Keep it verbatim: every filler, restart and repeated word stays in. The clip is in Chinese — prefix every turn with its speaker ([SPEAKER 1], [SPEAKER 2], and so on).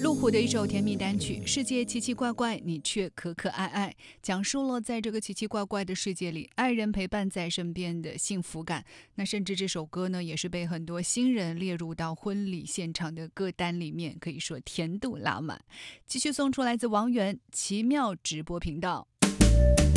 [SPEAKER 1] 路虎的一首甜蜜单曲《世界奇奇怪怪，你却可可爱爱》，讲述了在这个奇奇怪怪的世界里，爱人陪伴在身边的幸福感。那甚至这首歌呢，也是被很多新人列入到婚礼现场的歌单里面，可以说甜度拉满。继续送出来自王源奇妙直播频道。